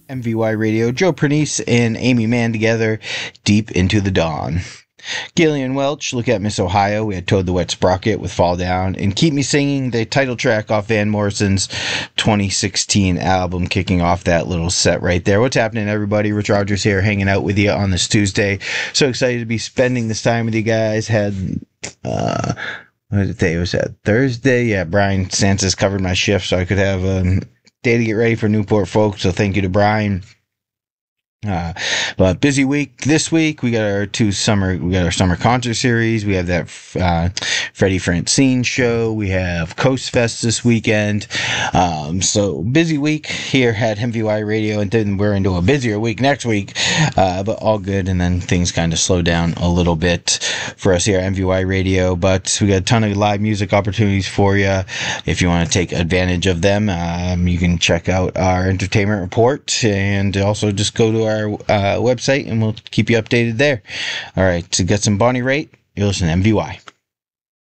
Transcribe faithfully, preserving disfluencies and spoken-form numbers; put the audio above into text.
M V Y Radio, Joe Pernice and Amy Mann together, Deep Into the Dawn. Gillian Welch, Look at Miss Ohio. We had Toad the Wet Sprocket with Fall Down. And Keep Me Singing, the title track off Van Morrison's twenty sixteen album, kicking off that little set right there. What's happening, everybody? Rich Rogers here, hanging out with you on this Tuesday. So excited to be spending this time with you guys. Had, uh, what did day was that? Thursday? Yeah, Brian Sanchez covered my shift so I could have a day to get ready for Newport Folk. So thank you to Brian. Uh, but busy week this week. We got our two summer, we got our summer concert series. We have that, uh, Freddie Francine show. We have Coast Fest this weekend. Um, so busy week here at M V Y Radio, and then we're into a busier week next week. Uh, but all good. And then things kind of slow down a little bit for us here at M V Y Radio, but we got a ton of live music opportunities for you. If you want to take advantage of them, um, you can check out our entertainment report and also just go to our our uh, website, and we'll keep you updated there. All right, to get some Bonnie Raitt, you're listening to M V Y.